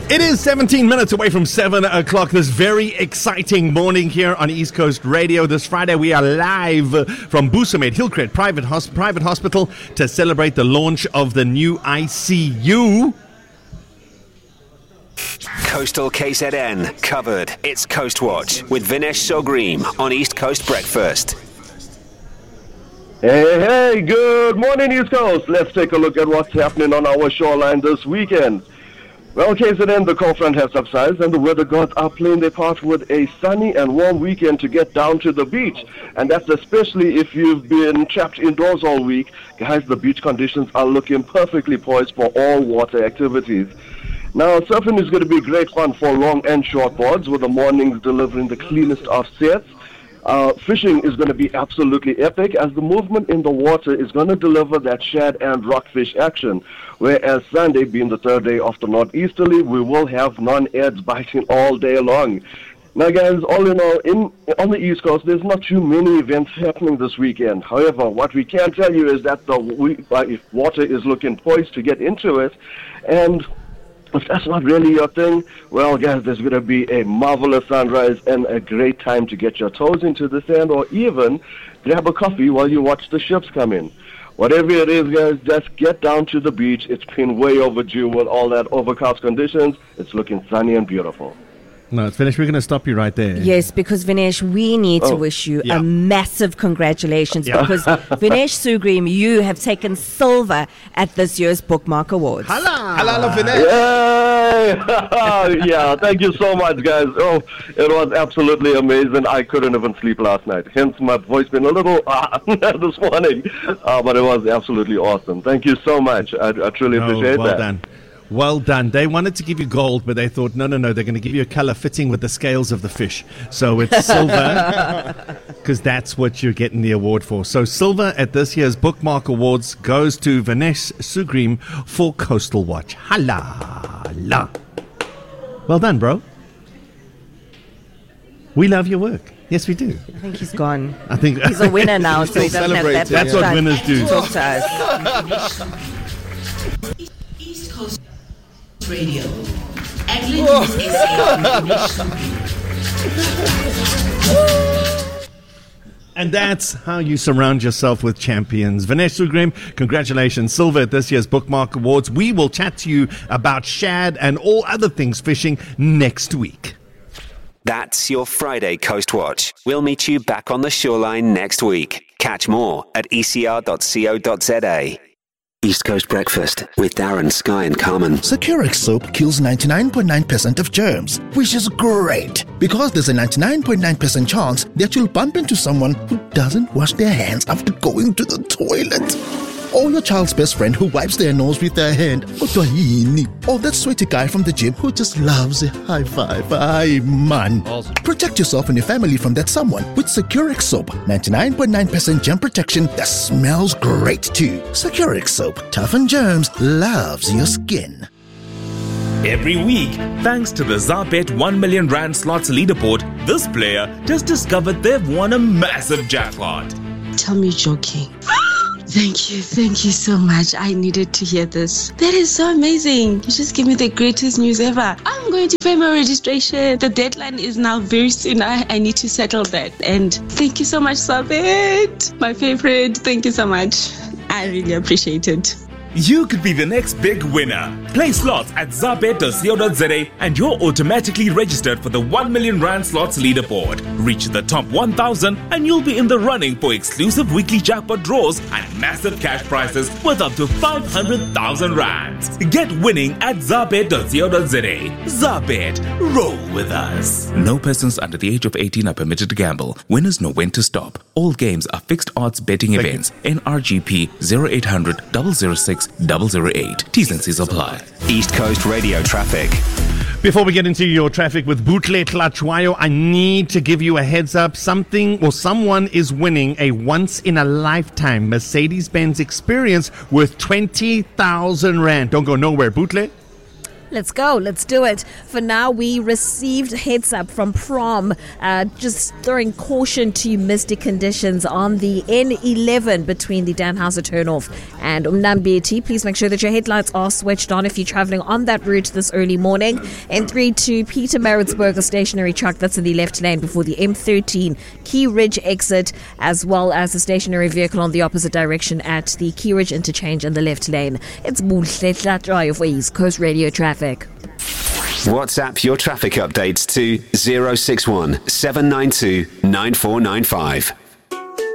It is 17 minutes away from 7 o'clock this very exciting morning here on East Coast Radio. This Friday we are live from Busamed Hillcrest Private Hospital to celebrate the launch of the new ICU. Coastal KZN covered. It's Coast Watch with Vinesh Sogream on East Coast Breakfast. Hey, good morning East Coast. Let's take a look at what's happening on our shoreline this weekend. Well, KZN, the cold front has subsided and the weather gods are playing their part with a sunny and warm weekend to get down to the beach. And that's especially if you've been trapped indoors all week. Guys, the beach conditions are looking perfectly poised for all water activities. Now, surfing is going to be great fun for long and short boards, with the mornings delivering the cleanest of sets. Fishing is going to be absolutely epic, as the movement in the water is going to deliver that shad and rockfish action. Whereas Sunday, being the third day of the northeasterly, we will have non-airs biting all day long. Now, guys, all in all, on the East Coast, there's not too many events happening this weekend. However, what we can tell you is that if water is looking poised to get into it, and if that's not really your thing, well, guys, there's going to be a marvelous sunrise and a great time to get your toes into the sand, or even grab a coffee while you watch the ships come in. Whatever it is, guys, just get down to the beach. It's been way overdue with all that overcast conditions. It's looking sunny and beautiful. No, it's finished. We're going to stop you right there. Yes, because Vinesh, we need to wish you a massive congratulations because Vinesh Sogream, you have taken silver at this year's Bookmark Awards. Hello, Vinesh. Yay! Yeah, thank you so much, guys. Oh, it was absolutely amazing. I couldn't even sleep last night. Hence, my voice been a little this morning. But it was absolutely awesome. Thank you so much. I truly appreciate well that. Done. Well done. They wanted to give you gold, but they thought, no, they're going to give you a color fitting with the scales of the fish. So it's silver, because that's what you're getting the award for. So silver at this year's Bookmark Awards goes to Vinesh Sogream for Coastal Watch. Hala. Well done, bro. We love your work. Yes, we do. I think he's gone. I think he's a winner now, so he doesn't have that. That's what winners do. Talk to us. East Coast Radio. England is And that's how you surround yourself with champions. Vinesh Sogream, congratulations. Silver at this year's Bookmark Awards. We will chat to you about shad and all other things fishing next week. That's your Friday Coast Watch. We'll meet you back on the shoreline next week. Catch more at ecr.co.za. East Coast Breakfast with Darren, Sky and Carmen. Securix soap kills 99.9% of germs, which is great because there's a 99.9% chance that you'll bump into someone who doesn't wash their hands after going to the toilet. Or your child's best friend who wipes their nose with their hand. Or that sweaty guy from the gym who just loves a high five. Aye, man. Awesome. Protect yourself and your family from that someone with Securix soap. 99.9% germ protection that smells great too. Securix soap. Toughen germs. Loves your skin. Every week, thanks to the Zabet 1 million rand slots leaderboard, this player just discovered they've won a massive jackpot. Tell me you're joking. Thank you so much. I needed to hear this. That is so amazing. You just gave me the greatest news ever. I'm going to pay my registration. The deadline is now very soon. I need to settle that. And thank you so much, Sabit. My favorite. Thank you so much. I really appreciate it. You could be the next big winner. Play slots at zabet.co.za and you're automatically registered for the 1 million rand slots leaderboard. Reach the top 1,000 and you'll be in the running for exclusive weekly jackpot draws and massive cash prizes worth up to 500,000 rands. Get winning at zabet.co.za. Zabet, roll with us. No persons under the age of 18 are permitted to gamble. Winners know when to stop. All games are fixed odds betting events. NRGP 0800 006 008. T's and C's apply. East Coast Radio traffic. Before we get into your traffic with Butle Tlachuayo, I need to give you a heads up. Something or someone is winning a once-in-a-lifetime Mercedes-Benz experience worth 20,000 rand. Don't go nowhere, Butle. Let's go. Let's do it. For now, we received heads up from Prom, just throwing caution to misty conditions on the N11 between the Danhauser turnoff and Umnambeti. Please make sure that your headlights are switched on if you're traveling on that route this early morning. N3 to Peter Maritzburg, a stationary truck that's in the left lane before the M13 Key Ridge exit, as well as a stationary vehicle on the opposite direction at the Key Ridge interchange in the left lane. It's Muhle Drive for East Coast Radio Traffic. WhatsApp your traffic updates to 061 792 9495.